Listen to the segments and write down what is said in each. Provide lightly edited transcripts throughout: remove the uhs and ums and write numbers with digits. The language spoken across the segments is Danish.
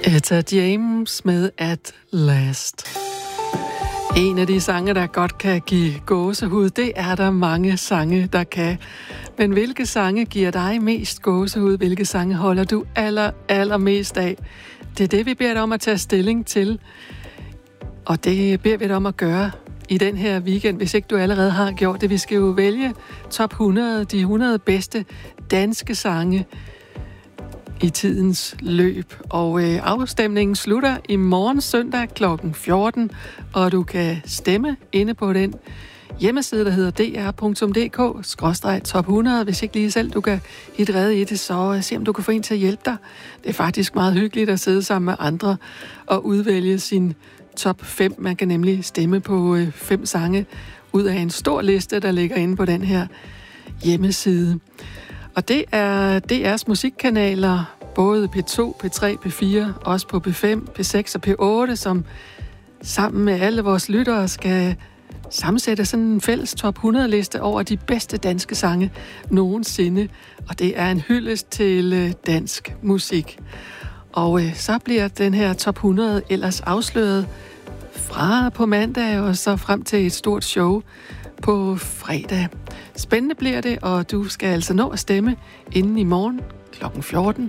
Etta James med At Last. En af de sange, der godt kan give gåsehud, det er der mange sange, der kan. Men hvilke sange giver dig mest gåsehud? Hvilke sange holder du allermest af? Det er det, vi beder dig om at tage stilling til. Og det beder vi dig om at gøre i den her weekend, hvis ikke du allerede har gjort det. Vi skal jo vælge top 100, de 100 bedste danske sange i tidens løb. Og afstemningen slutter i morgen søndag kl. 14, og du kan stemme inde på den hjemmeside, der hedder dr.dk/top 100. Hvis ikke lige selv du kan hitte rede i det, så se om du kan få en til at hjælpe dig. Det er faktisk meget hyggeligt at sidde sammen med andre og udvælge sin top 5. Man kan nemlig stemme på 5 sange ud af en stor liste, der ligger inde på den her hjemmeside. Og det er DR's musikkanaler, både P2, P3, P4, også på P5, P6 og P8, som sammen med alle vores lyttere skal sammensætte sådan en fælles top 100-liste over de bedste danske sange nogensinde. Og det er en hyldest til dansk musik. Og så bliver den her top 100 ellers afsløret fra på mandag og så frem til et stort show på fredag. Spændende bliver det, og du skal altså nå at stemme inden i morgen kl. 14.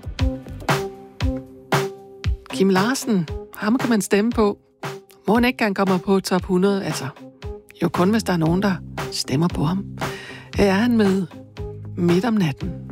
Kim Larsen, ham kan man stemme på. Må han ikke engang komme på top 100, altså. Jo kun hvis der er nogen, der stemmer på ham. Her er han med Midt om natten.